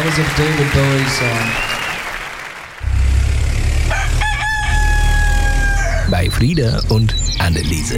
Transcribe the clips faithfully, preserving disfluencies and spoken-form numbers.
That was a David Bowie song. Bei Frieda und Anneliese.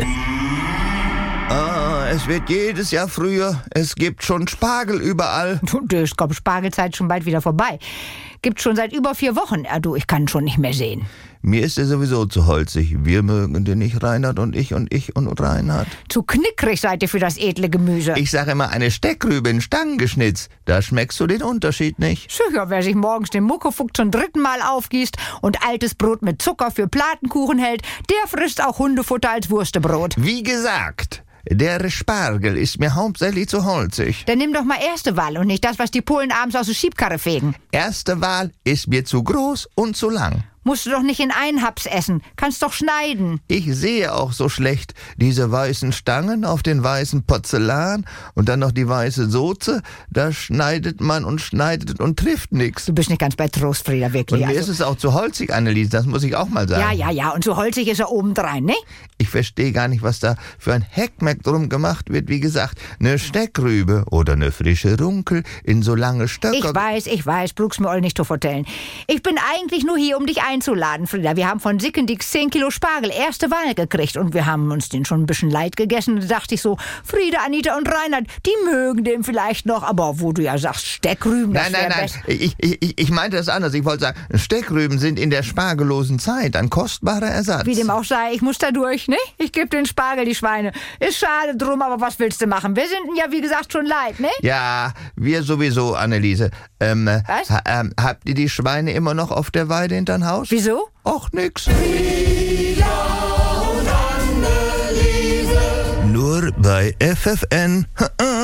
Ah, es wird jedes Jahr früher. Es gibt schon Spargel überall. Du, es kommt Spargelzeit schon bald wieder vorbei. Gibt schon seit über vier Wochen. Ja, du, ich kann schon nicht mehr sehen. Mir ist er sowieso zu holzig. Wir mögen den nicht, Reinhard und ich und ich und Reinhard. Zu knickrig seid ihr für das edle Gemüse. Ich sage immer, eine Steckrübe in Stangen geschnitzt. Da schmeckst du den Unterschied nicht. Sicher, wer sich morgens den Muckefuck zum dritten Mal aufgießt und altes Brot mit Zucker für Platenkuchen hält, der frisst auch Hundefutter als Wurstebrot. Wie gesagt, der Spargel ist mir hauptsächlich zu holzig. Dann nimm doch mal erste Wahl und nicht das, was die Polen abends aus der Schiebkarre fegen. Erste Wahl ist mir zu groß und zu lang. Musst du doch nicht in einen Haps essen. Kannst doch schneiden. Ich sehe auch so schlecht. Diese weißen Stangen auf den weißen Porzellan und dann noch die weiße Soße. Da schneidet man und schneidet und trifft nichts. Du bist nicht ganz bei Trost, Frieda, wirklich. Und mir also. ist es auch zu holzig, Anneliese, das muss ich auch mal sagen. Ja, ja, ja, und so holzig ist er obendrein, ne? Ich verstehe gar nicht, was da für ein Heckmeck drum gemacht wird. Wie gesagt, eine Steckrübe oder eine frische Runkel in so lange Stöcke. Ich weiß, ich weiß, brauchst mir all nicht zu vertellen. Ich bin eigentlich nur hier, um dich einzuladen, Frieda. Wir haben von Sickendix zehn Kilo Spargel erste Wahl gekriegt und wir haben uns den schon ein bisschen leid gegessen. Da dachte ich so, Frieda, Anita und Reinhard, die mögen den vielleicht noch, aber wo du ja sagst, Steckrüben, das Nein, nein, nein, best. ich, ich, ich meinte das anders. Ich wollte sagen, Steckrüben sind in der spargellosen Zeit ein kostbarer Ersatz. Wie dem auch sei, ich muss da durch, ne? Ich gebe den Spargel, die Schweine. Ist schade drum, aber was willst du machen? Wir sind ja, wie gesagt, schon leid, ne? Ja, wir sowieso, Anneliese. Ähm, Was? Ha, ähm, habt ihr die Schweine immer noch auf der Weide hinterm Haus? Wieso? Och, nix. Nur bei F F N.